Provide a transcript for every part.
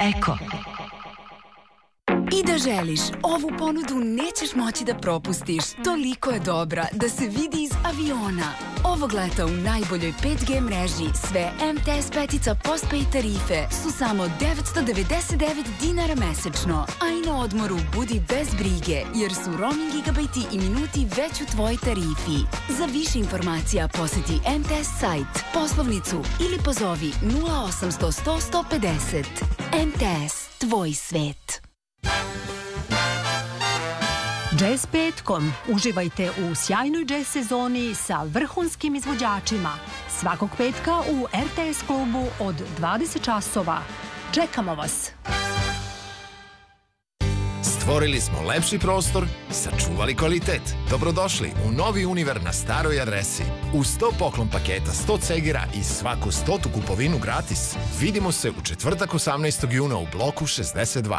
Eko. I da želiš, ovu ponudu nećeš moći da propustiš. Toliko je dobra da se vidi iz aviona. Ovog leta u najboljoj 5G mreži sve MTS petica postpaid tarife su samo 999 dinara mesečno. A i na odmoru budi bez brige, jer su roaming gigabajti i minuti već u tvojoj tarifi. Za više informacija poseti MTS sajt, poslovnicu ili pozovi 0800 100 150. MTS, tvoj svet. Jazz petkom. Uživajte u sjajnoj jazz sezoni sa vrhunskim izvođačima. Svakog petka u RTS klubu od 20 časova. Čekamo vas! Stvorili smo lepši prostor, sačuvali kvalitet. Dobrodošli u novi Univer na staroj adresi. Uz 100 poklon paketa, 100 cegira i svaku 100 kupovinu gratis. Vidimo se u četvrtak 18. juna u bloku 62.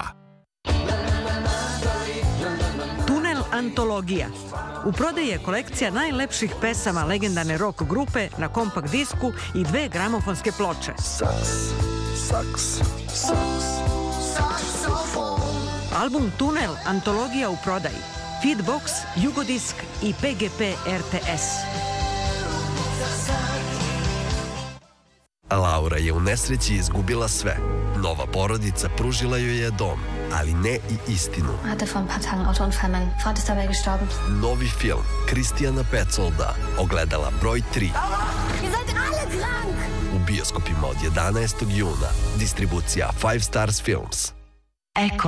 Antologija. U prodaji je kolekcija najlepših pesama legendarne rock grupe na kompakt disku i 2 gramofonske ploče. Album Tunel, antologija u prodaji. Feedbox, Jugodisk i PGP RTS. Laura je u nesreći izgubila sve. Nova porodica pružila joj je dom, ali ne i istinu. Novi film Kristijana Petsolda, Ogledala broj 3. U bioskopima od 11. juna. Distribucija 5 Stars Films. Eko.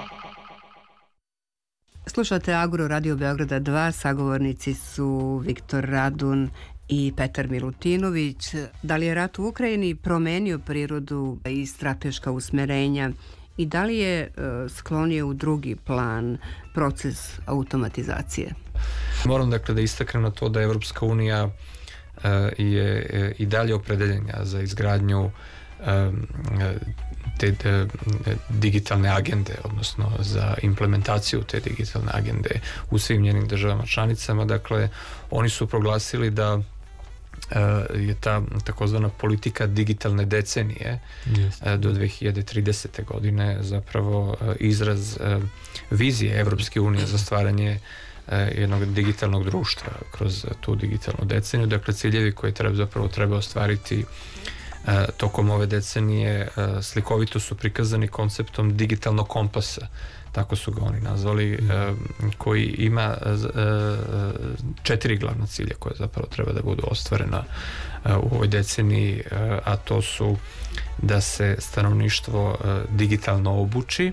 Slušate Agro Radio Beograda 2, sagovornici su Viktor Radun i Petar Milutinović. Da li je rat u Ukrajini promenio prirodu i strateška usmerenja i da li je sklonio u drugi plan proces automatizacije? Moram dakle da istaknem na to da Evropska unija je i dalje opredeljena za izgradnju te digitalne agende, odnosno za implementaciju te digitalne agende u svim njenim državama članicama. Dakle, oni su proglasili da je ta takozvana politika digitalne decenije do 2030. godine zapravo izraz vizije Evropske unije za stvaranje jednog digitalnog društva kroz tu digitalnu deceniju. Dakle, ciljevi koje treba ostvariti tokom ove decenije slikovito su prikazani konceptom digitalnog kompasa, tako su ga oni nazvali, koji ima 4 glavna cilja koje zapravo treba da budu ostvarena u ovoj deceniji, a to su da se stanovništvo digitalno obuči,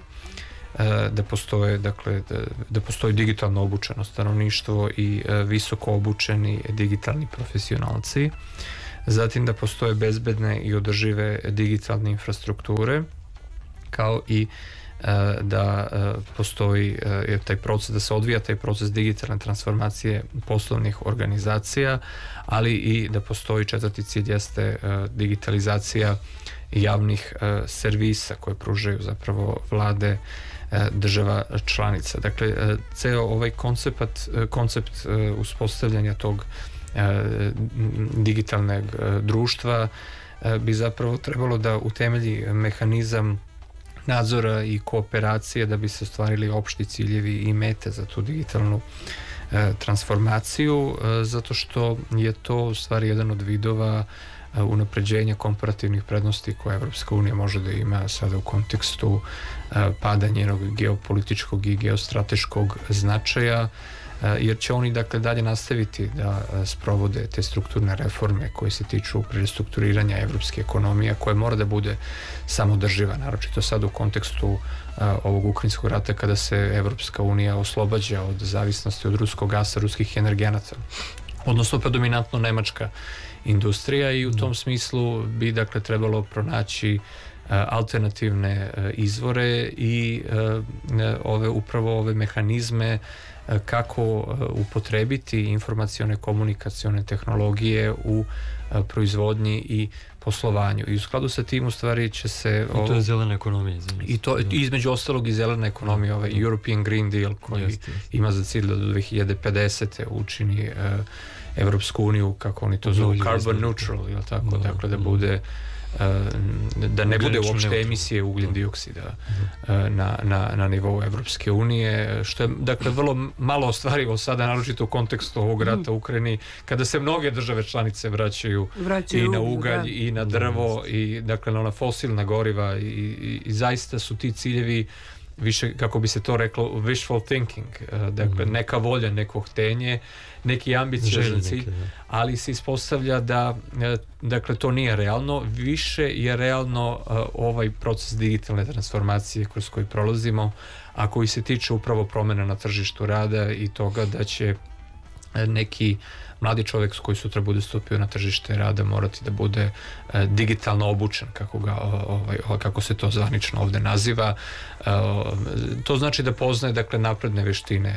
da postoji digitalno obučeno stanovništvo i visoko obučeni digitalni profesionalci. Zatim da postoje bezbedne i održive digitalne infrastrukture, kao i da postoji taj proces, da se odvija taj proces digitalne transformacije poslovnih organizacija, ali i da postoji 4. cilj jeste digitalizacija javnih servisa koje pružaju zapravo vlade država članica. Dakle, ceo ovaj koncept uspostavljanja tog digitalnog društva bi zapravo trebalo da utemelji mehanizam nadzora i kooperacije da bi se ostvarili opšti ciljevi i mete za tu digitalnu transformaciju, zato što je to u stvari jedan od vidova unapređenja komparativnih prednosti koje Evropska unija može da ima sada u kontekstu pada njenog geopolitičkog i geostrateškog značaja, jer će oni dakle dalje nastaviti da sprovode te strukturne reforme koje se tiču restrukturiranja evropske ekonomije, koja mora da bude samodrživa, naročito sad u kontekstu ovog ukrajinskog rata kada se Evropska unija oslobađa od zavisnosti od ruskog gasa, ruskih energenata, odnosno predominantno nemačka industrija, i u tom smislu bi dakle trebalo pronaći alternativne izvore i upravo ove mehanizme kako upotrebiti informacione komunikacione tehnologije u proizvodnji i poslovanju. I u skladu sa tim u stvari će se... I to je zelena ekonomija. I to između ostalog i zelena ekonomija, ovaj European Green Deal koji ima za cilj da do 2050. učini Evropsku uniju, kako oni to zovu, carbon neutral, ili tako, dakle da bude da ne bude uopšte emisije ugljen dioksida na nivou Evropske unije, što je dakle vrlo malo ostvarivo sada, naročito u kontekstu ovog rata u Ukrajini, kada se mnoge države članice vraćaju i na ugalj i na drvo i dakle na ona fosilna goriva i zaista su ti ciljevi više, kako bi se to reklo, wishful thinking, dakle neka volja, neko htenje, neki ambiciozan cilj, ali se ispostavlja da dakle to nije realno, više je realno ovaj proces digitalne transformacije kroz koji prolazimo, a koji se tiče upravo promjena na tržištu rada i toga da će neki mladi čovjek koji sutra bude stupio na tržište rada morati da bude digitalno obučen, kako se to zvanično ovdje naziva. To znači da poznaje dakle napredne veštine,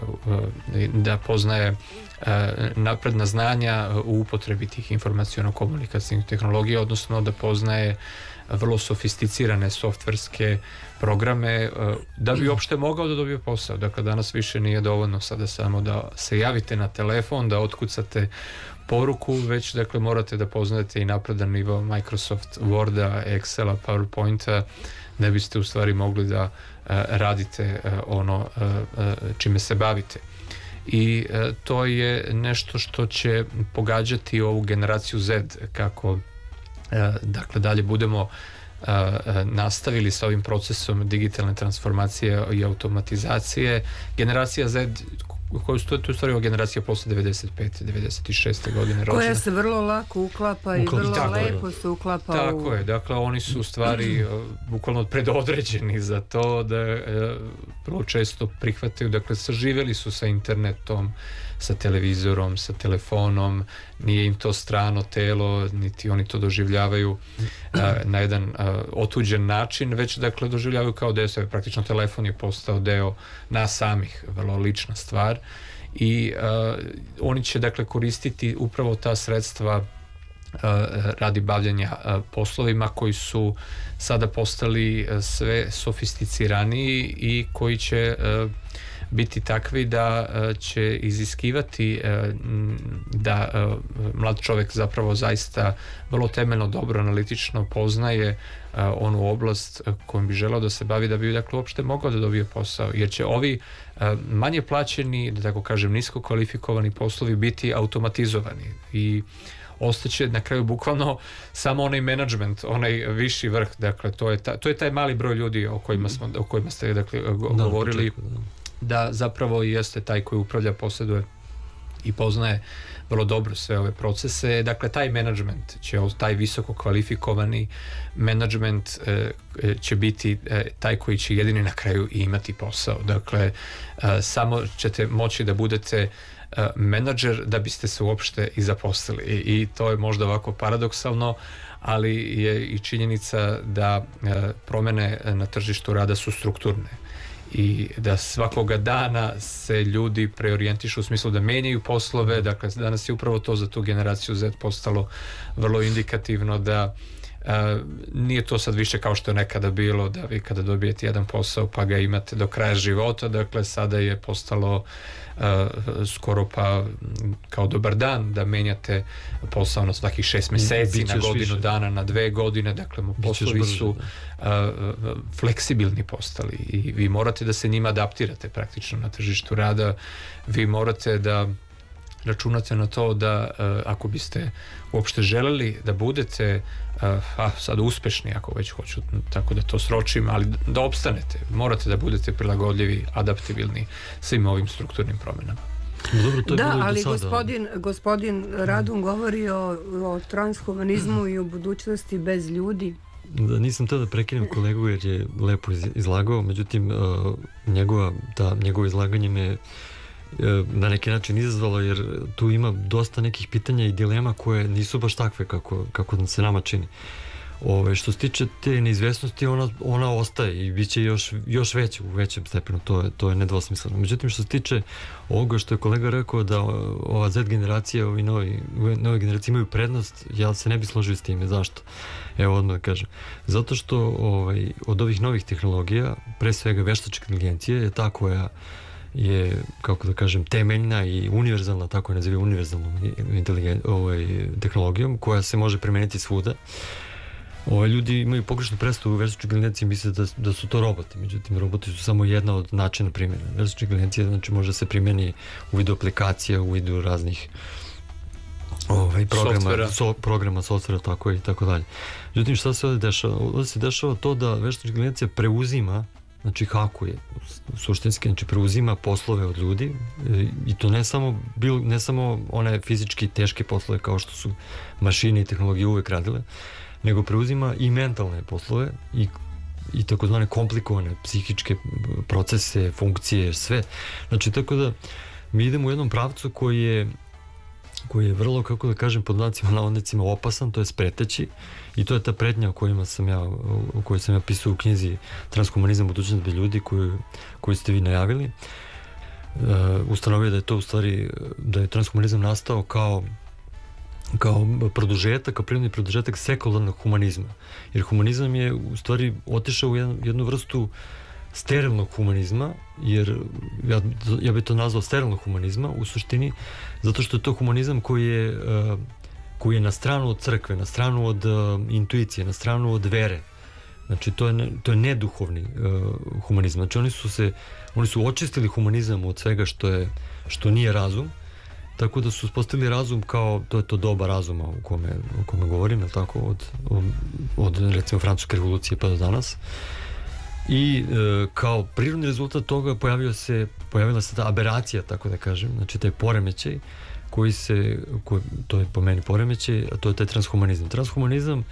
da poznaje napredna znanja u upotrebi tih informaciono-komunikacijnih tehnologija, odnosno da poznaje vrlo sofisticirane softverske programe da bi uopšte mogao da dobije posao. Dakle, danas više nije dovoljno sada samo da se javite na telefon, da otkucate poruku, već dakle morate da poznajete i napredan nivo Microsoft Worda, Excela, PowerPointa, da biste u stvari mogli da radite ono čime se bavite. I to je nešto što će pogađati ovu generaciju Z, kako dakle dalje budemo nastavili sa ovim procesom digitalne transformacije i automatizacije. Generacija Z, to je u stvari generacija posle 95. 96. godine rođena, koja se vrlo lako uklapa i vrlo lepo se uklapa. Tako je, dakle oni su u stvari bukvalno predodređeni za to da vrlo često prihvataju, dakle saživjeli su sa internetom, sa televizorom, sa telefonom, nije im to strano telo, niti oni to doživljavaju na jedan otuđen način, već dakle doživljavaju kao deo sebe. Praktično telefon je postao deo nas samih, vrlo lična stvar, i oni će dakle koristiti upravo ta sredstva radi bavljanja poslovima koji su sada postali sve sofisticiraniji i koji će biti takvi da će iziskivati da mlad čovjek zapravo zaista vrlo temeljno, dobro, analitično poznaje onu oblast kojom bi želeo da se bavi, da bi dakle uopšte mogao da dobije posao, jer će ovi manje plaćeni, da tako kažem nisko kvalifikovani poslovi biti automatizovani i ostaće na kraju bukvalno samo onaj menadžment, onaj viši vrh, dakle to je taj mali broj ljudi o kojima ste dakle govorili, da zapravo jeste taj koji upravlja, posjeduje i poznaje vrlo dobro sve ove procese. Dakle, taj menadžment taj visoko kvalifikovani menadžment će biti taj koji će jedini na kraju i imati posao. Dakle, samo ćete moći da budete menadžer da biste se uopšte i zaposlili. I to je možda ovako paradoksalno, ali je i činjenica da promjene na tržištu rada su strukturne i da svakoga dana se ljudi preorijentišu u smislu da menjaju poslove. Dakle, danas je upravo to za tu generaciju Z postalo vrlo indikativno, da nije to sad više kao što je nekada bilo, da vi kada dobijete jedan posao pa ga imate do kraja života. Dakle, sada je postalo skoro pa kao dobar dan da menjate posao na svakih 6 mjeseci, na godinu dana, na 2 godine. Dakle, poslovi su fleksibilni postali i vi morate da se njima adaptirate praktično na tržištu rada. Vi morate da računate na to da ako biste uopšte želeli da budete sad uspešni, ako već hoću tako da to sročim, ali da opstanete, morate da budete prilagodljivi, adaptibilni svim ovim strukturnim promjenama. Dobro, da, ali gospodin Radun govori o transhumanizmu i o budućnosti bez ljudi. Da, nisam tada prekinem kolegu jer je lepo izlagao, međutim njegovo izlaganje me na neki način izazvalo, jer tu ima dosta nekih pitanja i dilema koje nisu baš takve kako se nama čini. Što se tiče te neizvesnosti, ona ostaje i bit će još veće, u većem stepenu, to je nedvosmisleno. Međutim, što se tiče ovoga što je kolega rekao da ova Z generacija, ovi nove generacije imaju prednost, ja se ne bi složio s time. Zašto? Evo odmah da kažem. Zato što od ovih novih tehnologija, pre svega veštačka inteligencija je ta koja je, kako da kažem, temeljna i univerzalna, tako je naziva, univerzalnom tehnologijom koja se može primeniti svuda. Ljudi imaju pogrešnu predstavu u veštačkoj inteligenciji, misle da su to roboti, međutim roboti su samo jedna od načina primjene. Veštačka inteligencija znači može se primjeni u vidu aplikacija, u vidu raznih programa, softvera, tako i tako dalje. Međutim, šta se ovdje dešava? Ovdje se dešava to da veštačka inteligencija preuzima, znači hakuje, suštinski, znači preuzima poslove od ljudi i to ne samo one fizički teške poslove kao što su mašine i tehnologije uvek radile, nego preuzima i mentalne poslove i takozvane komplikovane psihičke procese, funkcije, sve. Znači, tako da mi idemo u jednom pravcu koji je vrlo, kako da kažem, pod navodnicima opasan, to je preteći, i to je ta pretnja o kojoj sam ja pisao u knjizi Transhumanizam, budućnost bez ljudi, koju ste vi najavili. Ustanovio da je to u stvari, da je transhumanizam nastao kao produžetak, kao prirodni produžetak sekularnog humanizma. Jer humanizam je u stvari otišao u jednu vrstu sterilnog humanizma, jer ja bih to nazvao sterilnog humanizma u suštini, zato što je to humanizam koji je na stranu od crkve, na stranu od intuicije, na stranu od vere. Znači, to je neduhovni humanizam. Znači, oni su očistili humanizam od svega što nije razum, tako da su uspostavili razum kao, to je to doba razuma o kome govorim, tako, od recimo francuske revolucije pa do danas. I kao prirodni rezultat toga pojavila se ta aberacija, tako da kažem, znači taj poremećaj to je po meni poremećaj, a to je taj transhumanizam. Transhumanizam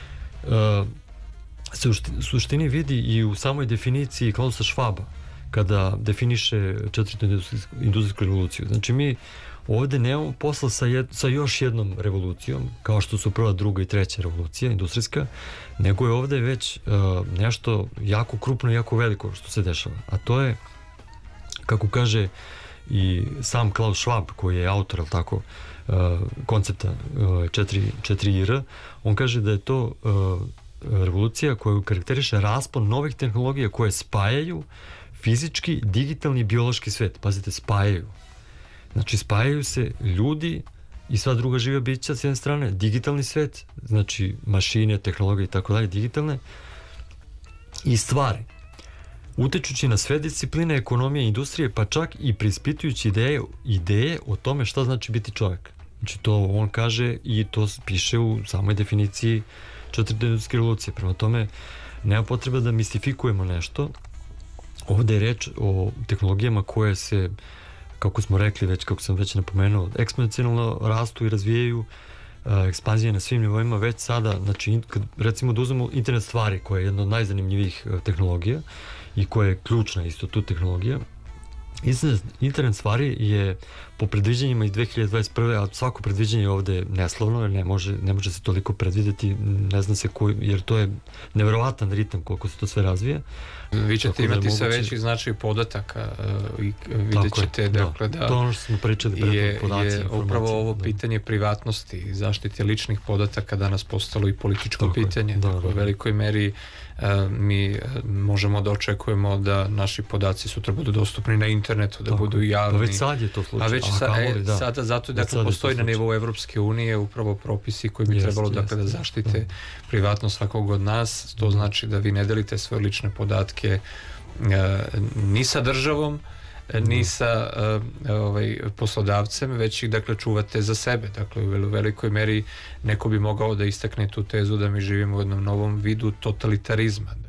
se u suštini vidi i u samoj definiciji Klausa Schwaba, kada definiše četvrtu industrijsku revoluciju. Znači, mi ovdje nemamo posla sa još jednom revolucijom, kao što su prva, druga i treća revolucija industrijska, nego je ovdje već nešto jako krupno i jako veliko što se dešava. A to je, kako kaže i sam Klaus Schwab, koji je autor, tako, koncepta 4R, on kaže da je to revolucija koju karakteriše raspon novih tehnologija koje spajaju fizički, digitalni i biološki svet. Pazite, spajaju. Znači, spajaju se ljudi i sva druga živa bića s jedne strane, digitalni svet, znači mašine, tehnologije i tako dalje, digitalne, i stvari. Utečući na sve discipline, ekonomije i industrije, pa čak i preispitujući ideje o tome šta znači biti čovjek. Znači, to on kaže i to piše u samoj definiciji četvrte industrijske revolucije. Prema tome, nema potreba da mistifikujemo nešto. Ovdje je reč o tehnologijama koje se, kako smo rekli kako sam već napomenuo, eksponencijalno rastu i razvijaju, ekspanzije na svim nivoima već sada. Znači, recimo da uzmemo internet stvari, koja je jedna od najzanimljivijih tehnologija i koja je ključna isto tu tehnologija. Internet stvari je po predviđanjima iz 2021. a svako predviđanje je ovdje neslovno, jer ne može se toliko predvidjeti, ne zna se jer to je neverovatan ritam koliko se to sve razvije. Vi ćete imati sve veći značaj podataka i vidjet ćete da to ono što smo pričali je upravo ovo pitanje privatnosti i zaštite ličnih podataka danas postalo i političko pitanje. U velikoj meri mi možemo da očekujemo da naši podaci sutra budu dostupni na internetu, da budu javni. Pa već sad je to slučaj. A već sada zato postoji na nivou Evropske unije upravo propisi koji bi trebalo da zaštite privatnost svakog od nas. To znači da vi ne delite svoje lične podatke ni sa državom, ni sa poslodavcem, već ih čuvate za sebe. Dakle, u velikoj meri neko bi mogao da istakne tu tezu da mi živimo u jednom novom vidu totalitarizma.